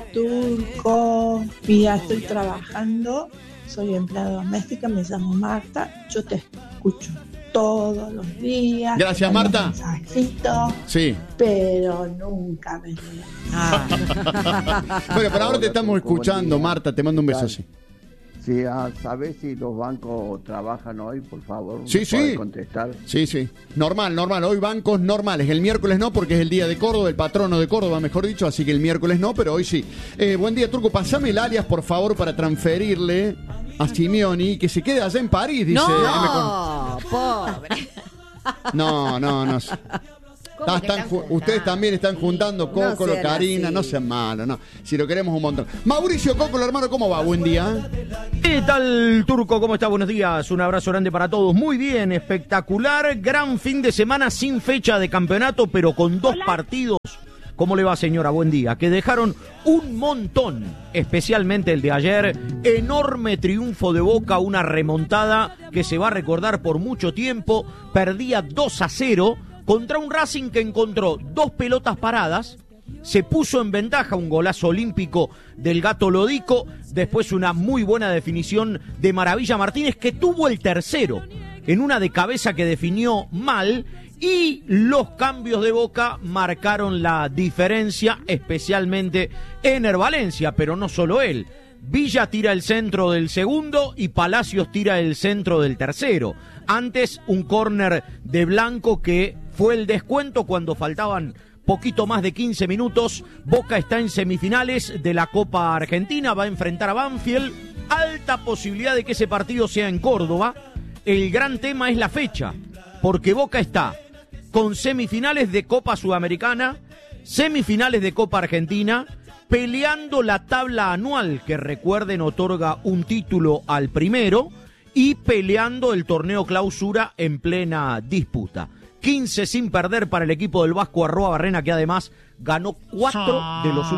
Turco. Mira, estoy trabajando, soy empleada doméstica, me llamo Marta, yo te escucho todos los días. Gracias, Marta. Mensajito, sí. Pero nunca me llega. Bueno, pero ahora te estamos escuchando, Marta, te mando un beso, sí. Sí, ¿sabés si los bancos trabajan hoy, por favor? Sí, sí. Contestar. Sí. Normal. Hoy bancos normales. El miércoles no, porque es el día de Córdoba, el patrono de Córdoba, mejor dicho, así que el miércoles no, pero hoy sí. Buen día, Turco. Pasame el alias, por favor, para transferirle a Simeoni, que se quede allá en París, dice. No, pobre. No. Ustedes también están juntando Cócolo, no Karina, así. no sean malos, no. Si lo queremos un montón. Mauricio Cócolo, hermano, ¿cómo va? Buen día. ¿Qué tal, Turco? ¿Cómo está? Buenos días. Un abrazo grande para todos. Muy bien, espectacular. Gran fin de semana sin fecha de campeonato, pero con 2 partidos. ¿Cómo le va, señora? Buen día. Que dejaron un montón, especialmente el de ayer. Enorme triunfo de Boca, una remontada que se va a recordar por mucho tiempo. Perdía 2-0 contra un Racing que encontró 2 pelotas paradas. Se puso en ventaja, un golazo olímpico del Gato Lodico. Después una muy buena definición de Maravilla Martínez, que tuvo el tercero en una de cabeza que definió mal. Y los cambios de Boca marcaron la diferencia, especialmente Ener Valencia, pero no solo él. Villa tira el centro del segundo y Palacios tira el centro del tercero. Antes un córner de Blanco que fue el descuento cuando faltaban poquito más de 15 minutos. Boca está en semifinales de la Copa Argentina, va a enfrentar a Banfield. Alta posibilidad de que ese partido sea en Córdoba. El gran tema es la fecha, porque Boca está con semifinales de Copa Sudamericana, semifinales de Copa Argentina, peleando la tabla anual, que recuerden otorga un título al primero, y peleando el torneo clausura en plena disputa. 15 sin perder para el equipo del Vasco Arroa Barrena, que además ganó 4 de los últimos